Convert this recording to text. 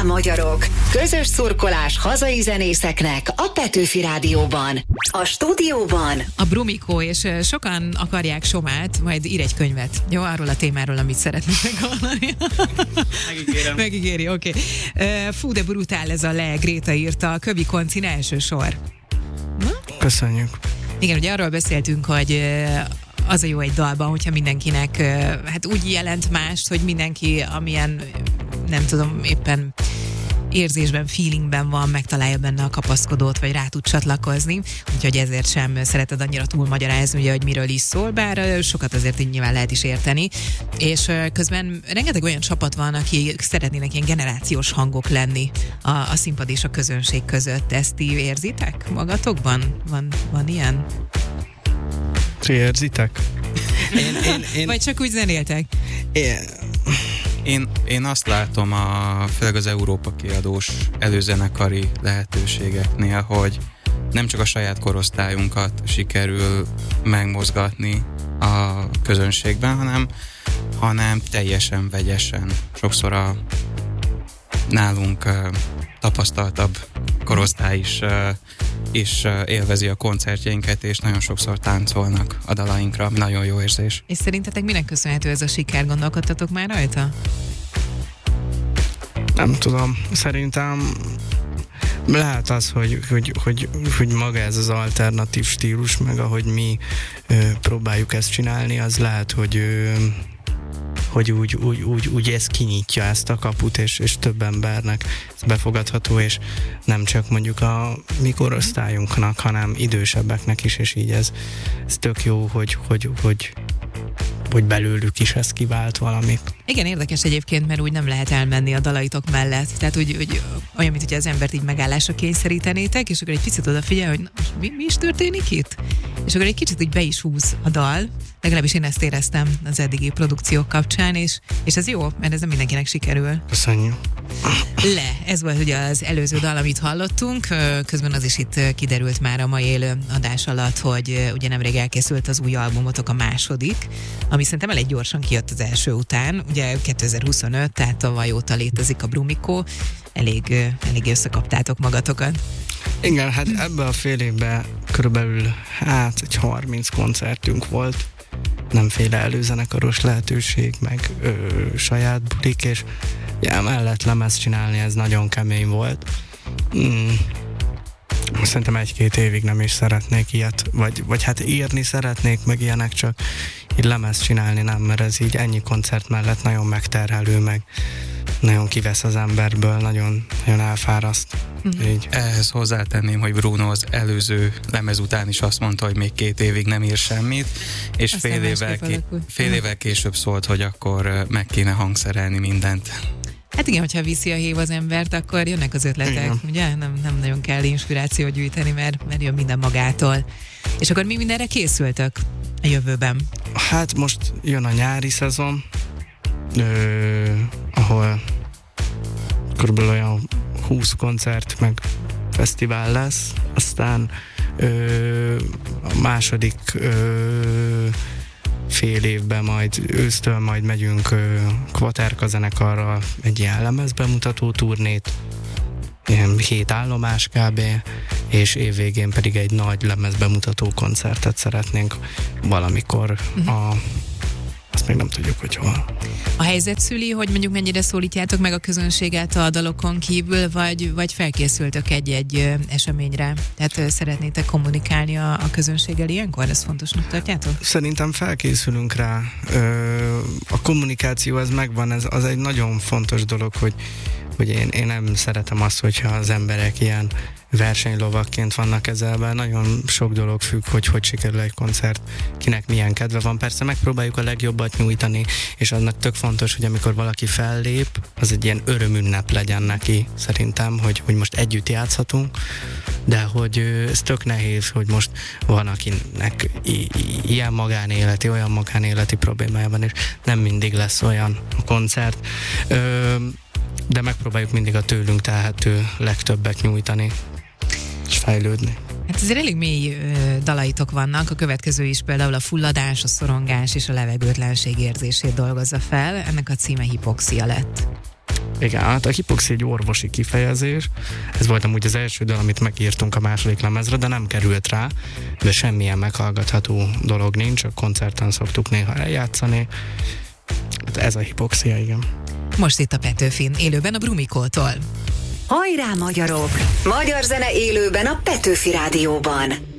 Dán magyarok. Közös szurkolás hazai zenészeknek a Petőfi Rádióban. A stúdióban a Brumikó, és sokan akarják Somát, majd ír egy könyvet. Jó, arról a témáról, amit szeretnék meghallani. Megígérem. Megígéri, oké. Fú, de brutál ez a le, Gréta írta, a Köbi Koncin első sor. Köszönjük. Igen, ugye arról beszéltünk, hogy az a jó egy dalban, hogyha mindenkinek hát úgy jelent mást, hogy mindenki amilyen, nem tudom, éppen érzésben, feelingben van, megtalálja benne a kapaszkodót, vagy rá tud csatlakozni, úgyhogy ezért sem szereted annyira túlmagyarázni, ugye, hogy miről is szól, bár sokat azért így nyilván lehet is érteni, és közben rengeteg olyan csapat van, akik szeretnének ilyen generációs hangok lenni a színpad és a közönség között. Ezt ti érzitek magatokban? Van ilyen? Ti érzitek? Én vagy csak úgy zenéltek? Én azt látom főleg az Európa kiadós előzenekari lehetőségeknél, hogy nem csak a saját korosztályunkat sikerül megmozgatni a közönségben, hanem teljesen vegyesen. Sokszor a nálunk tapasztaltabb korosztály is élvezi a koncertjeinket, és nagyon sokszor táncolnak a dalainkra. Nagyon jó érzés. És szerintetek minek köszönhető ez a siker? Gondolkodtatok már rajta? Nem tudom. Szerintem lehet az, hogy maga ez az alternatív stílus, meg ahogy mi próbáljuk ezt csinálni, az lehet, hogy úgy ez kinyitja ezt a kaput, és több embernek ez befogadható, és nem csak mondjuk a mi korosztályunknak, hanem idősebbeknek is, és így ez tök jó, hogy belőlük is ez kivált valamit. Igen, érdekes egyébként, mert úgy nem lehet elmenni a dalaitok mellett. Tehát úgy olyan, mint hogy az embert így megállásra kényszerítenétek, és akkor egy picit odafigyel, hogy mi is történik itt? És akkor egy kicsit úgy be is húz a dal. Legalábbis én ezt éreztem az eddigi produkciók kapcsán, és ez jó, mert ez nem mindenkinek sikerül. Köszönjük. Ez volt ugye az előző dal, amit hallottunk. Közben az is itt kiderült már a mai élő adás alatt, hogy ugye nemrég elkészült az új albumotok, a második, ami szerintem elég gyorsan kijött az első után. Ugye 2025, tehát tavaly óta létezik a Brumikó. Elég összekaptátok magatokat. Igen, hát ebben a fél évben körülbelül egy 30 koncertünk volt. Nemféle előzenekaros lehetőség, meg saját bulik, és mellett lemezt csinálni, ez nagyon kemény volt. Szerintem 1-2 évig nem is szeretnék ilyet, vagy hát írni szeretnék, meg ilyenek, csak így lemezt csinálni nem, mert ez így ennyi koncert mellett nagyon megterhelő, meg nagyon kivesz az emberből, nagyon, nagyon elfáraszt. Így. Ehhez hozzátenném, hogy Bruno az előző lemez után is azt mondta, hogy még 2 évig nem ír semmit, és fél évvel később szólt, hogy akkor meg kéne hangszerelni mindent. Hát igen, hogyha viszi a hív az embert, akkor jönnek az ötletek, igen. Ugye? Nem nagyon kell inspirációt gyűjteni, mert jön minden magától. És akkor mi mindenre készültök a jövőben? Hát most jön a nyári szezon, ahol körülbelül olyan 20 koncert meg fesztivál lesz, aztán a második fél évben majd ősztől majd megyünk Kvaterka zenekarral egy ilyen lemezbemutató turnét, ilyen 7 állomás kb. És évvégén pedig egy nagy lemezbemutató koncertet szeretnénk valamikor azt még nem tudjuk, hogy hol. A helyzet szüli, hogy mondjuk mennyire szólítjátok meg a közönséget a dalokon kívül, vagy felkészültök egy eseményre? Tehát szeretnétek kommunikálni a közönséggel ilyenkor? Ezt fontosnak tartjátok? Szerintem felkészülünk rá. A kommunikáció az megvan, az egy nagyon fontos dolog, hogy én nem szeretem azt, hogyha az emberek ilyen versenylovakként vannak kezelve. Nagyon sok dolog függ, hogy sikerül egy koncert, kinek milyen kedve van. Persze megpróbáljuk a legjobbat nyújtani, és annak tök fontos, hogy amikor valaki fellép, az egy ilyen örömünnep legyen neki, szerintem, hogy most együtt játszhatunk, de hogy ez tök nehéz, hogy most van, akinek ilyen magánéleti, olyan magánéleti problémája van, és nem mindig lesz olyan a koncert. De megpróbáljuk mindig a tőlünk telhető legtöbbet nyújtani és fejlődni. Hát azért elég mély dalaitok vannak, a következő is például a fulladás, a szorongás és a levegőtlenség érzését dolgozza fel, ennek a címe Hipoxia lett. Igen, hát a hipoxia egy orvosi kifejezés. Ez volt amúgy az első dal, amit megírtunk a második lemezre, de nem került rá, de semmilyen meghallgatható dolog nincs, a koncerten szoktuk néha eljátszani. Hát ez a hipoxia, igen. Most itt a Petőfin, élőben a Brumikótól. Hajrá magyarok! Magyar zene élőben a Petőfi Rádióban.